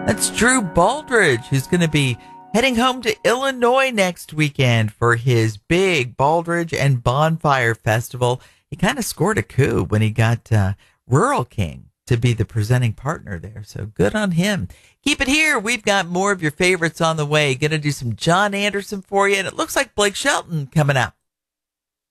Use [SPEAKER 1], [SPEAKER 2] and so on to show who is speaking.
[SPEAKER 1] That's Drew Baldridge, who's going to be heading home to Illinois next weekend for his big Baldridge and Bonfire Festival. He kind of scored a coup when he got Rural King to be the presenting partner there, so good on him. Keep it here. We've got more of your favorites on the way. Going to do some John Anderson for you, and it looks like Blake Shelton coming up.